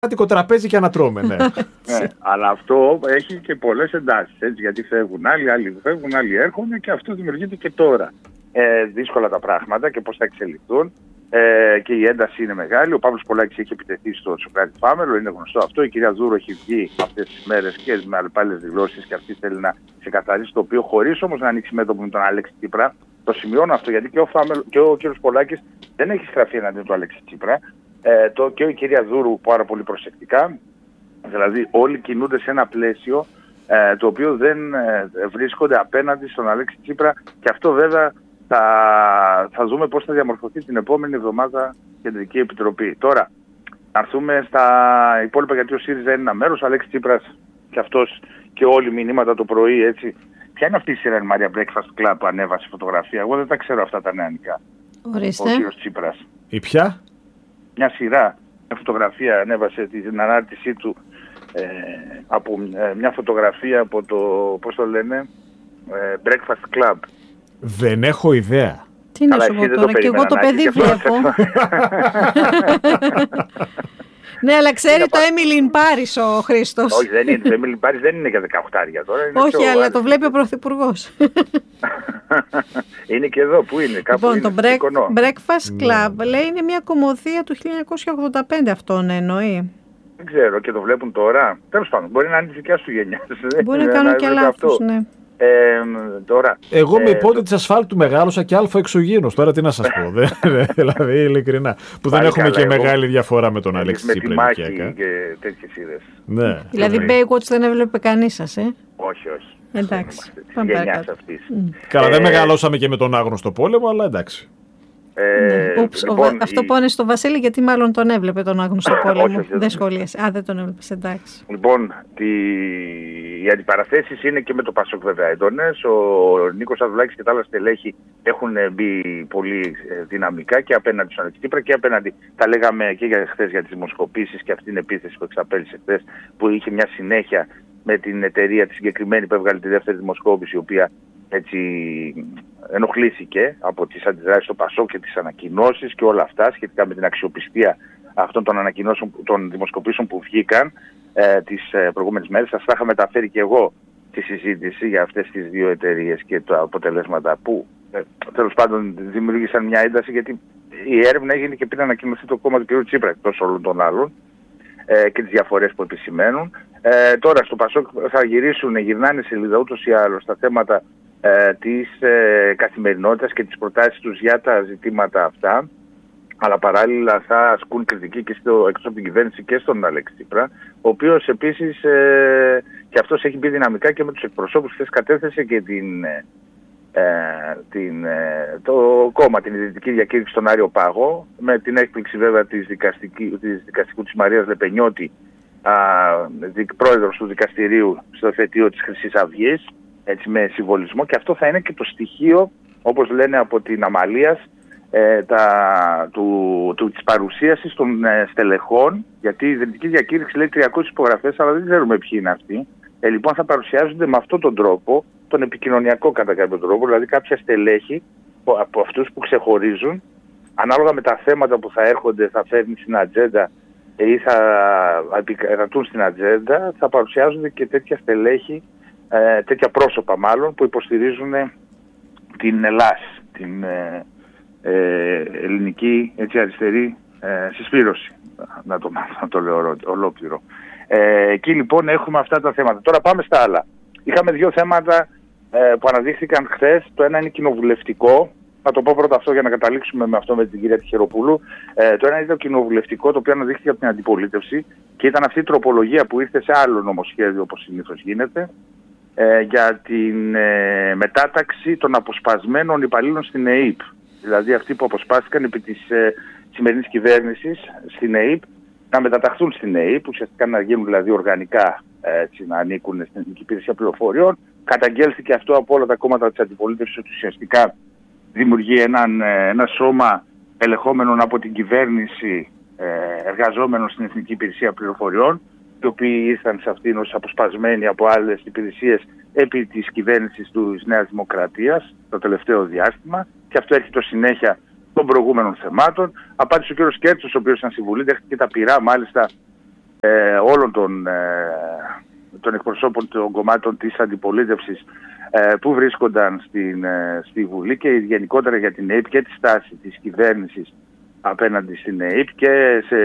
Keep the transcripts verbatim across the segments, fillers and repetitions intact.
άτικο τραπέζι και ανατρώμε, ναι. ναι. Αλλά αυτό έχει και πολλές εντάσεις, έτσι, γιατί φεύγουν άλλοι, άλλοι φεύγουν, άλλοι έρχονται και αυτό δημιουργείται και τώρα. Ε, δύσκολα τα πράγματα και πώς θα εξελιχθούν. Ε, και η ένταση είναι μεγάλη. Ο Παύλος Πολάκης έχει επιτεθεί στο Σοκράτη Φάμελο, είναι γνωστό αυτό. Η κυρία Δούρου έχει βγει αυτές τις μέρες και με άλλες δηλώσεις και αυτή θέλει να ξεκαθαρίσει το οποίο, χωρίς όμως να ανοίξει μέτωπο με τον Αλέξη Τσίπρα. Το σημειώνω αυτό γιατί και ο, Φάμελ, και ο κύριος Πολάκης δεν έχει στραφεί εναντίον του Αλέξη Τσίπρα. Ε, το, και η κυρία Δούρου πάρα πολύ προσεκτικά. Δηλαδή όλοι κινούνται σε ένα πλαίσιο ε, το οποίο δεν ε, βρίσκονται απέναντι στον Αλέξη Τσίπρα και αυτό βέβαια θα, θα δούμε πώς θα διαμορφωθεί την επόμενη εβδομάδα Κεντρική Επιτροπή. Τώρα, να έρθουμε στα υπόλοιπα γιατί ο ΣΥΡΙΖΑ είναι ένα μέρος, ο Αλέξη Τσίπρας και αυτός και όλοι οι μηνύματα το πρωί, έτσι. Ποια είναι αυτή η σειρά, η Μαρία Breakfast Club που ανέβασε φωτογραφία? Εγώ δεν τα ξέρω αυτά τα νεανικά. Ορίστε. Ο κύριος Τσίπρας. Η ποια? Μια σειρά, μια φωτογραφία ανέβασε την ανάρτησή του ε, από ε, μια φωτογραφία από το, πώς το λένε, ε, Breakfast Club. Δεν έχω ιδέα. Τι να σου πω τώρα, και εγώ το παιδί βλέπω. Ναι, αλλά ξέρει το Emily in Paris ο Χρήστος. Όχι, δεν είναι. Το Emily in Paris δεν είναι για δεκαοκτάρια τώρα. Όχι, αλλά το βλέπει ο Πρωθυπουργός. Είναι και εδώ, πού είναι, κάπου λοιπόν, είναι. Το Breakfast Club λέει είναι μια κωμωδία του χίλια εννιακόσια ογδόντα πέντε, αυτόν εννοεί. Δεν ξέρω και το βλέπουν τώρα. Τέλος πάντων, μπορεί να είναι τη δικιά σου γενιά. Μπορεί να κάνουν και λάθος, ναι. Ε, τώρα, Εγώ με ε, υπόνοιτη το... της ασφάλτου μεγάλωσα και αλφα εξωγήινος. Τώρα τι να σας πω. Δηλαδή, ειλικρινά. Που δεν έχουμε καλά, και εγώ, μεγάλη διαφορά με τον Αλέξη με Τσίπρα. Με τη μάχη και τέτοιες είδες. Ναι. Δηλαδή, Baywatch δεν έβλεπε κανείς σας, ε? Όχι, όχι. Εντάξει. Πάμε παρακάτω. Καλά, δεν μεγαλώσαμε και με τον άγνωστο πόλεμο, αλλά εντάξει. Ε, Ούψ, λοιπόν, ο, αυτό η... πόνε στο Βασίλη, γιατί μάλλον τον έβλεπε τον άγνωστο πόλεμο. Όχι, δεν σχολίασε. Α, δεν τον έβλεπε, εντάξει. Λοιπόν, τη... οι αντιπαραθέσεις είναι και με το Πασόκ βέβαια έντονες. Ο Νίκος Ανδρουλάκης και τα άλλα στελέχη έχουν μπει πολύ δυναμικά και απέναντι στον Αλέξη Τσίπρα και απέναντι. Τα λέγαμε και για χθες για τις δημοσκοπήσεις και αυτή την επίθεση που εξαπέλυσε χθες, που είχε μια συνέχεια με την εταιρεία τη συγκεκριμένη που έβγαλε τη δεύτερη δημοσκόπηση, η οποία έτσι ενοχλήθηκε από τις αντιδράσεις στο Πασόκ και τις ανακοινώσεις και όλα αυτά σχετικά με την αξιοπιστία αυτών των ανακοινώσεων, των δημοσκοπήσεων που βγήκαν ε, τις ε, προηγούμενες μέρες. Σας θα είχα μεταφέρει και εγώ τη συζήτηση για αυτές τις δύο εταιρείες και τα αποτελέσματα που ε, τέλος πάντων δημιούργησαν μια ένταση, γιατί η έρευνα έγινε και πριν ανακοινωθεί το κόμμα του κ. Τσίπρα εκτός όλων των άλλων ε, και τις διαφορές που επισημαίνουν. Ε, τώρα στο Πασόκ θα γυρίσουν, γυρνάνε σελίδα ούτως ή άλλως στα θέματα ε, της ε, καθημερινότητας και τις προτάσεις τους για τα ζητήματα αυτά, αλλά παράλληλα θα ασκούν κριτική και στο, εκτός από την κυβέρνηση και στον Αλέξη Τσίπρα, ο οποίος επίσης ε, και αυτός έχει μπει δυναμικά και με τους εκπροσώπους. Χθες κατέθεσε και την, ε, την, ε, το κόμμα, την ιδρυτική διακήρυξη στον Άριο Πάγο, με την έκπληξη βέβαια της, δικαστική, της δικαστικού της Μαρίας Λεπενιώτη, α, δικ, πρόεδρος του δικαστηρίου στο εφετείο της Χρυσής Αυγής, έτσι με συμβολισμό, και αυτό θα είναι και το στοιχείο, όπως λένε από την Αμαλίας, ε, τα, του, του, της παρουσίασης των ε, στελεχών, γιατί η ιδρυτική διακήρυξη λέει τριακόσιες υπογραφές, αλλά δεν ξέρουμε ποιοι είναι αυτοί. Ε, λοιπόν θα παρουσιάζονται με αυτόν τον τρόπο, τον επικοινωνιακό κατά κάποιο τρόπο, δηλαδή κάποια στελέχη από αυτούς που ξεχωρίζουν, ανάλογα με τα θέματα που θα έρχονται, θα φέρνει στην ατζέντα ή θα επικρατούν στην ατζέντα, θα παρουσιάζονται και τέτοια στελέχη, ε, τέτοια πρόσωπα μάλλον, που υποστηρίζουν την ΕΛΑΣ, την ε, ε, ελληνική έτσι, αριστερή ε, συσπήρωση, να το, να το λέω ολόκληρο. Ε, εκεί λοιπόν έχουμε αυτά τα θέματα. Τώρα πάμε στα άλλα. Είχαμε δύο θέματα ε, που αναδείχθηκαν χθες. Το ένα είναι κοινοβουλευτικό. Θα το πω πρώτα αυτό για να καταλήξουμε με αυτό με την κυρία Τυχεροπούλου. Ε, το ένα είναι το κοινοβουλευτικό, το οποίο αναδείχθηκε από την αντιπολίτευση και ήταν αυτή η τροπολογία που ήρθε σε άλλο νομοσχέδιο, όπως συνήθως γίνεται, ε, για την ε, μετάταξη των αποσπασμένων υπαλλήλων στην ΕΕΠ. Δηλαδή αυτοί που αποσπάστηκαν επί της ε, σημερινής κυβέρνησης στην ΕΕΠ, να μεταταχθούν στην ΕΕΠ, ουσιαστικά να γίνουν δηλαδή οργανικά, έτσι, να ανήκουν στην Εθνική Υπηρεσία Πληροφοριών. Καταγγέλθηκε αυτό από όλα τα κόμματα της αντιπολίτευσης, ότι ουσιαστικά δημιουργεί έναν, ένα σώμα ελεγχόμενων από την κυβέρνηση, εργαζόμενων στην Εθνική Υπηρεσία Πληροφοριών, οι οποίοι ήρθαν σε αυτήν ως αποσπασμένοι από άλλες υπηρεσίες επί της κυβέρνησης της Νέας Δημοκρατίας το τελευταίο διάστημα, και αυτό έρχεται ως συνέχεια των προηγούμενων θεμάτων. Απάντησε ο κ. Κέρτσος, ο οποίος ήταν συμβουλή, δέχτηκε τα πειρά μάλιστα ε, όλων των, ε, των εκπροσώπων των κομμάτων της αντιπολίτευσης ε, που βρίσκονταν στην, ε, στη Βουλή και γενικότερα για την ΕΕΠ και τη στάση της κυβέρνησης απέναντι στην ΕΕΠ και σε,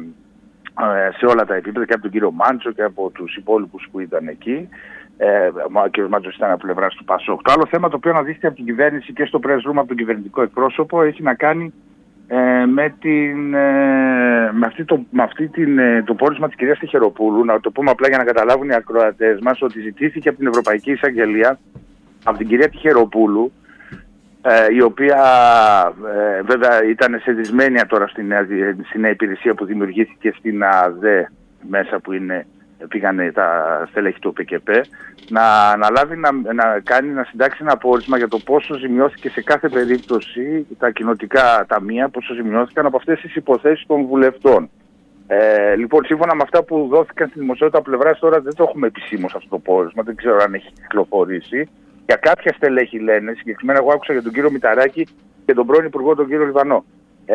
ε, σε όλα τα επίπεδα, και από τον κύριο Μάντσο και από τους υπόλοιπους που ήταν εκεί. Ε, ο κ. Μάντσος ήταν από πλευράς του Πασόκ. Το άλλο θέμα το οποίο αναδείχθηκε από την κυβέρνηση και στο press room από τον κυβερνητικό εκπρόσωπο έχει να κάνει ε, με, την, ε, με, αυτή το, με αυτή την, ε, το πόρισμα της κυρίας Τεχεροπούλου. Να το πούμε απλά για να καταλάβουν οι ακροατές μας ότι ζητήθηκε από την Ευρωπαϊκή Εισαγγελία, από την κυρία Τεχεροπούλου, ε, η οποία ε, βέβαια ήταν σεδισμένη τώρα στην νέα, στην νέα υπηρεσία που δημιουργήθηκε στην ΑΔΕ μέσα, που είναι, πήγανε τα στελέχη του ΟΠΚΠ, να αναλάβει να, να κάνει, να συντάξει ένα πόρισμα για το πόσο ζημιώθηκε σε κάθε περίπτωση τα κοινοτικά ταμεία, πόσο ζημιώθηκαν από αυτές τις υποθέσεις των βουλευτών. Ε, λοιπόν, σύμφωνα με αυτά που δόθηκαν στη δημοσιότητα πλευράς, τώρα δεν το έχουμε επισήμως αυτό το πόρισμα, δεν ξέρω αν έχει κυκλοφορήσει. Για κάποια στελέχη λένε, συγκεκριμένα εγώ άκουσα για τον κύριο Μηταράκη και τον πρώην Υπουργό τον κύριο Λιβανό. Ε,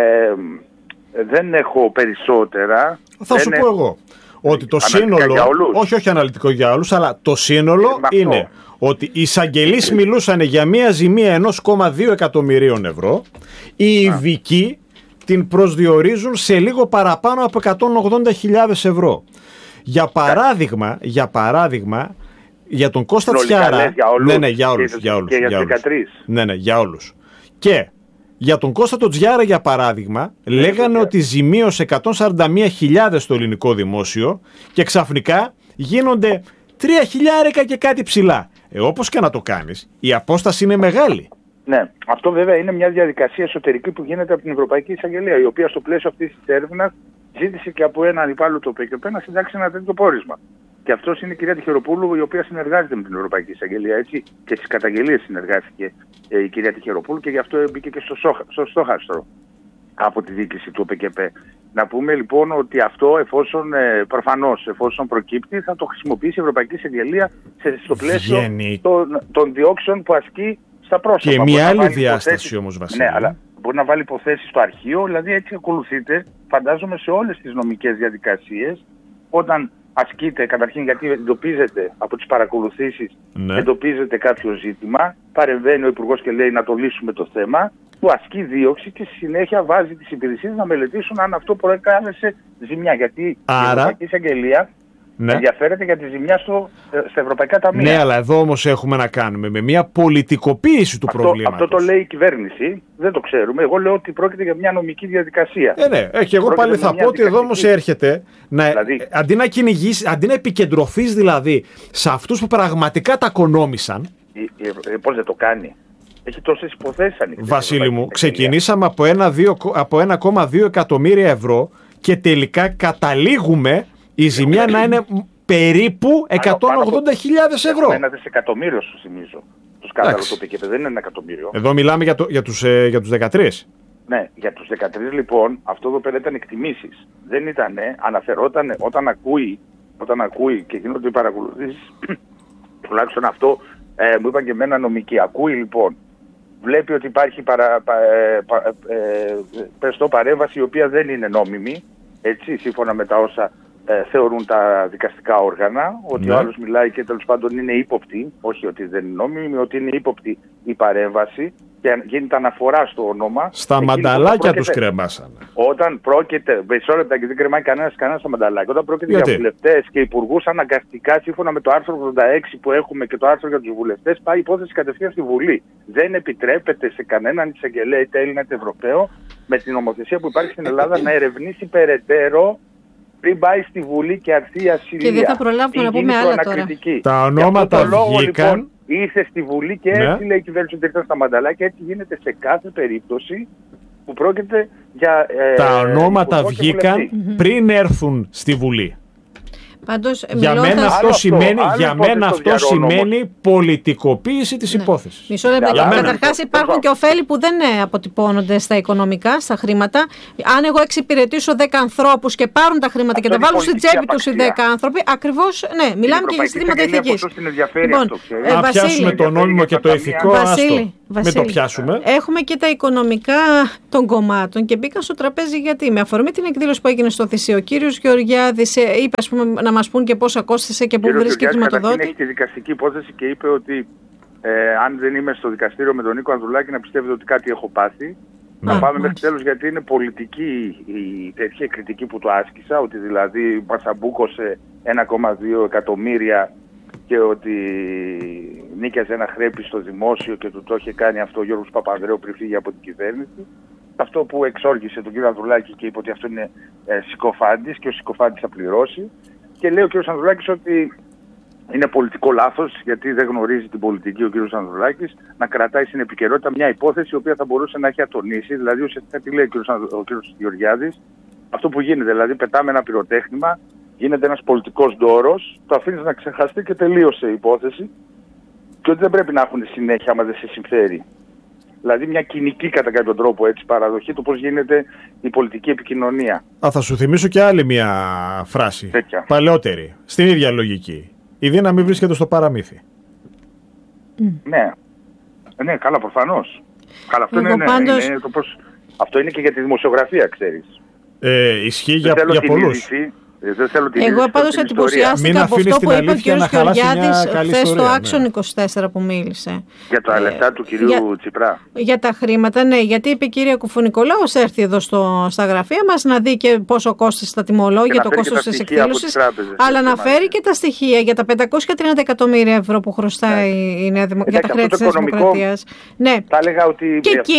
δεν έχω περισσότερα. Θα δεν σου έχω... πω εγώ ότι το σύνολο, όχι όχι αναλυτικό για όλους, αλλά το σύνολο ε, είναι αυτό. Ότι οι εισαγγελείς μιλούσαν για μια ζημία ενός κόμμα δύο εκατομμυρίων ευρώ, οι ειδικοί την προσδιορίζουν σε λίγο παραπάνω από εκατόν ογδόντα χιλιάδες ευρώ. Για παράδειγμα, για παράδειγμα, για τον Κώστα Τσιάρα, ναι, ναι, για όλους, για όλους, και για, για όλους. δεκατρείς. Ναι, ναι, για όλους. Και για τον Κώστα τον Τσιάρα, για παράδειγμα, λέγανε ότι ζημίωσε εκατόν σαράντα μία χιλιάδες στο ελληνικό δημόσιο και ξαφνικά γίνονται τρία χιλιάρικα και κάτι ψηλά. Ε, όπως και να το κάνεις, η απόσταση είναι μεγάλη. Ναι, αυτό βέβαια είναι μια διαδικασία εσωτερική που γίνεται από την Ευρωπαϊκή Εισαγγελία, η οποία στο πλαίσιο αυτής της έρευνας ζήτησε και από έναν υπάλληλο του ΟΠΚΠ να συντάξει ένα τέτοιο πόρισμα. Και αυτός είναι η κυρία Τεχεροπούλου, η οποία συνεργάζεται με την Ευρωπαϊκή Εισαγγελία, έτσι, και στις καταγγελίες συνεργάστηκε ε, η κυρία Τεχεροπούλου και γι' αυτό μπήκε και στο, σοχ, στο στόχαστρο από τη διοίκηση του ΟΠΚΠ. Να πούμε λοιπόν ότι αυτό, εφόσον ε, προφανώς, εφόσον προκύπτει, θα το χρησιμοποιήσει η Ευρωπαϊκή Εισαγγελία σε, στο πλαίσιο των, των διώξεων που ασκεί στα πρόσωπα. Και μια άλλη διάσταση όμως, Βασίλη. Ναι, αλλά μπορεί να βάλει υποθέσεις στο αρχείο, δηλαδή έτσι ακολουθείται, φαντάζομαι, σε όλες τις νομικές διαδικασίες, όταν ασκείται, καταρχήν γιατί εντοπίζεται από τις παρακολουθήσεις, ναι. εντοπίζεται κάποιο ζήτημα, παρεμβαίνει ο Υπουργός και λέει να το λύσουμε το θέμα, του ασκεί δίωξη και στη συνέχεια βάζει τις υπηρεσίες να μελετήσουν αν αυτό προεκάλεσε ζημιά. Γιατί Άρα... η Ευρωπαϊκή Εισαγγελία ναι. ενδιαφέρεται για τη ζημιά στο, στα ευρωπαϊκά ταμεία. Ναι, αλλά εδώ όμως έχουμε να κάνουμε με μια πολιτικοποίηση του αυτό, προβλήματος. Αυτό το λέει η κυβέρνηση, δεν το ξέρουμε. Εγώ λέω ότι πρόκειται για μια νομική διαδικασία. Ε, ναι, και εγώ πάλι θα πω ότι εδώ όμως έρχεται να, δηλαδή, αντί να κυνηγήσει, αντί να επικεντρωθείς δηλαδή σε αυτούς που πραγματικά τα κονόμησαν. Πώς δεν το κάνει. Έχει τόσες υποθέσεις ανοιχτές. Βασίλη μου, ξεκινήσαμε από ένα, δύο, από ένα κόμμα δύο εκατομμύρια ευρώ και τελικά καταλήγουμε η ζημιά να είναι περίπου εκατόν ογδόντα χιλιάδες ευρώ. Ένα δισεκατομμύριο σου θυμίζω. Το σκάνδαλο το οποίο δεν είναι ένα εκατομμύριο. Εδώ μιλάμε για, το, για, τους, ε, για τους δεκατρείς. Ναι, για τους δεκατρείς λοιπόν αυτό εδώ πέρα ήταν εκτιμήσεις. Δεν ήταν, αναφερόταν όταν ακούει, όταν ακούει και γίνονται οι παρακολουθήσεις, τουλάχιστον αυτό ε, μου είπαν και εμένα νομικοί. Ακούει λοιπόν, βλέπει ότι υπάρχει παρα, πα, ε, πα, ε, πεστό παρέμβαση η οποία δεν είναι νόμιμη, έτσι, σύμφωνα με τα όσα ε, θεωρούν τα δικαστικά όργανα, ότι ναι. ο άλλος μιλάει και τέλος πάντων είναι ύποπτη, όχι ότι δεν είναι νόμιμη, ότι είναι ύποπτη η παρέμβαση και γίνεται αναφορά στο όνομα. Στα μανταλάκια τους κρεμάσανε. Όταν πρόκειται, μισό λεπτά και δεν κρεμάει κανένας κανένα στα μανταλάκια, όταν πρόκειται Γιατί? για βουλευτές και υπουργούς αναγκαστικά, σύμφωνα με το άρθρο ογδόντα έξι που έχουμε και το άρθρο για τους βουλευτές, πάει η υπόθεση κατευθείαν στη Βουλή. Δεν επιτρέπεται σε κανέναν εισαγγελέα, είτε Έλληνα είτε Ευρωπαίο, με την νομοθεσία που υπάρχει στην Ελλάδα, να ερευνήσει περαιτέρω πριν πάει στη Βουλή και αρθεί η ασυλία. Και δεν θα προλάβουμε να πούμε άλλα τώρα. Τα ονόματα λόγο, βγήκαν. Λοιπόν, ήρθε στη Βουλή και έτσι ναι. λέει η κυβέρνηση ότι ήρθαν στα μανταλάκια. Έτσι γίνεται σε κάθε περίπτωση που πρόκειται για. Ε, Τα ονόματα βγήκαν πριν έρθουν στη Βουλή. Πάντως, για μιλώντας... μένα αυτό, αυτό σημαίνει, για μένα αυτό σημαίνει πολιτικοποίηση της ναι. υπόθεσης. Μισό λεπτό. Καταρχάς υπάρχουν και ωφέλη που δεν αποτυπώνονται στα οικονομικά, στα χρήματα. Αν εγώ εξυπηρετήσω δέκα ανθρώπους και πάρουν τα χρήματα αυτό και τα βάλουν στην τσέπη τους οι δέκα άνθρωποι, ακριβώς, ναι, μιλάμε και για ζητήματα ηθικής. Λοιπόν, ε, να πιάσουμε το νόμιμο και το ηθικό. Βασίλη, Βασίλη, μην το πιάσουμε. Έχουμε και τα οικονομικά των κομμάτων και μπήκαν στο τραπέζι γιατί με αφορμή την εκδήλωση που έγινε στο Θησίο, ο κύριος Γεωργιάδης είπε, ας πούμε, να μας πούν και πόσα κόστησε και πού βρίσκει χρηματοδότη. Έχει τη δικαστική υπόθεση και είπε ότι ε, αν δεν είμαι στο δικαστήριο με τον Νίκο Ανδρουλάκη να πιστεύετε ότι κάτι έχω πάθει. Να πάμε μάλιστα μέχρι τέλος, γιατί είναι πολιτική η τέτοια κριτική που του άσκησα, ότι δηλαδή μας αμπούκωσε ένα κόμμα δύο εκατομμύρια και ότι νίκιαζε ένα χρέπι στο δημόσιο και του το είχε κάνει αυτό ο Γιώργος Παπανδρέου πριν φύγει από την κυβέρνηση. Αυτό που εξόργησε τον κύριο Ανδρουλάκη και είπε ότι αυτό είναι ε, συκοφάντης και ο συκοφάντης θα πληρώσει. Και λέει ο κύριος Ανδρουλάκης ότι είναι πολιτικό λάθος, γιατί δεν γνωρίζει την πολιτική ο κύριος Ανδρουλάκης, να κρατάει στην επικαιρότητα μια υπόθεση η οποία θα μπορούσε να έχει ατονίσει. Δηλαδή ουσιαστικά τι λέει ο κύριος, ο κύριος Γεωργιάδης, αυτό που γίνεται, δηλαδή πετάμε ένα πυροτέχνημα, γίνεται ένας πολιτικός ντόρος, το αφήνεις να ξεχαστεί και τελείωσε η υπόθεση και ότι δεν πρέπει να έχουν συνέχεια άμα δεν σε συμφέρει. Δηλαδή μια κοινική κατά κάποιο τρόπο έτσι παραδοχή του πώς γίνεται η πολιτική επικοινωνία. Α, θα σου θυμίσω και άλλη μια φράση, τέτοια παλαιότερη, στην ίδια λογική. Η δύναμη βρίσκεται στο παραμύθι. Mm. Ναι, ναι, καλά προφανώς. Καλά, αυτό, είναι, πάντως... είναι το πώς... αυτό είναι και για τη δημοσιογραφία, ξέρεις. Ε, ισχύει για, για πολλούς. Δεν θέλω την Εγώ πάντως εντυπωσιάστηκα από αυτό που είπε ο κ. Γεωργιάδης χθες στο Άξον είκοσι τέσσερα που μίλησε. Για τα λεφτά του κυρίου για, Τσιπρά. Για τα χρήματα, ναι. Γιατί είπε η κυρία Κουφουνικολάους έρθει εδώ στο, στα γραφεία μας να δει και πόσο κόστησε τα τιμολόγια, το κόστος της εκδήλωσης. Αλλά να φέρει και τα στοιχεία για τα πεντακόσια τριάντα εκατομμύρια ευρώ που χρωστάει ναι. η Νέα Δημοκρατία, για τα χρέη της Νέας Δημοκρατίας. Ναι. Θα έλεγα ότι και εκεί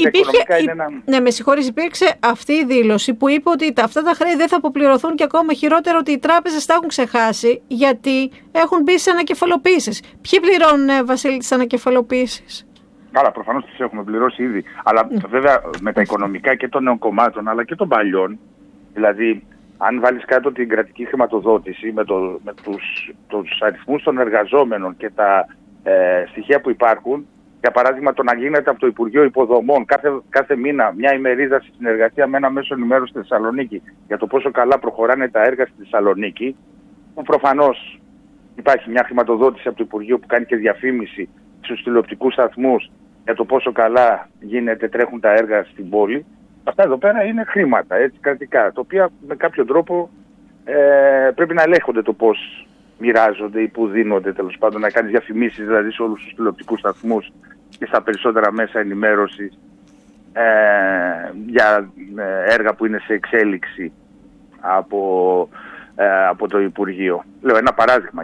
ναι, με συγχωρείς, υπήρξε αυτή η δήλωση που είπε ότι αυτά τα χρέη δεν θα αποπληρωθούν και ακόμα χειρότερο ότι οι τράπεζες τα έχουν ξεχάσει γιατί έχουν μπει σε ανακεφαλοποίησεις. Ποιοι πληρώνουν, Βασίλη, τις ανακεφαλοποίησεις? Καλά, προφανώς τις έχουμε πληρώσει ήδη. Αλλά mm. βέβαια με τα οικονομικά και των νέων κομμάτων αλλά και των παλιών, δηλαδή αν βάλεις κάτω την κρατική χρηματοδότηση με, το, με τους, τους αριθμούς των εργαζόμενων και τα ε, στοιχεία που υπάρχουν, για παράδειγμα το να γίνεται από το Υπουργείο Υποδομών κάθε, κάθε μήνα μια ημερίδα στη συνεργασία με ένα μέσο ενημέρωση στη Θεσσαλονίκη για το πόσο καλά προχωράνε τα έργα στη Θεσσαλονίκη, που προφανώς υπάρχει μια χρηματοδότηση από το Υπουργείο που κάνει και διαφήμιση στους τηλεοπτικούς σταθμούς για το πόσο καλά γίνεται, τρέχουν τα έργα στην πόλη. Αυτά εδώ πέρα είναι χρήματα, έτσι, κρατικά, τα οποία με κάποιο τρόπο ε, πρέπει να ελέγχονται το πώς μοιράζονται ή που δίνονται, τέλος πάντων, να κάνεις διαφημίσεις δηλαδή σε όλους τους τηλεοπτικούς σταθμούς και στα περισσότερα μέσα ενημέρωσης ε, για ε, έργα που είναι σε εξέλιξη από, ε, από το Υπουργείο. Λέω ένα παράδειγμα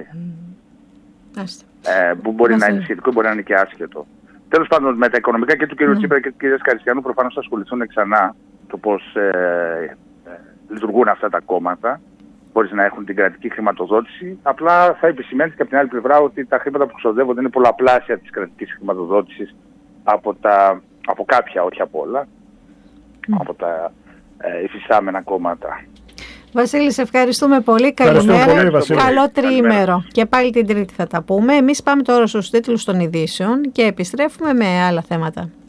mm. ε, που μπορεί Άστε. να είναι σχετικό, μπορεί να είναι και άσχετο. Τέλος πάντων, με τα οικονομικά και του κ. Mm. Τσίπρα και του κ. Καριστιανού προφανώς θα ασχοληθούν ξανά το πώς ε, ε, λειτουργούν αυτά τα κόμματα, χωρίς να έχουν την κρατική χρηματοδότηση. Απλά θα επισημαίνει και από την άλλη πλευρά ότι τα χρήματα που ξοδεύονται είναι πολλαπλάσια της κρατικής χρηματοδότησης από, τα, από κάποια, όχι από όλα, mm. από τα ε, υφιστάμενα κόμματα. Βασίλη, σε ευχαριστούμε πολύ. Καλημέρα. Καλό τριήμερο. Και πάλι την Τρίτη θα τα πούμε. Εμείς πάμε τώρα στους τίτλους των ειδήσεων και επιστρέφουμε με άλλα θέματα.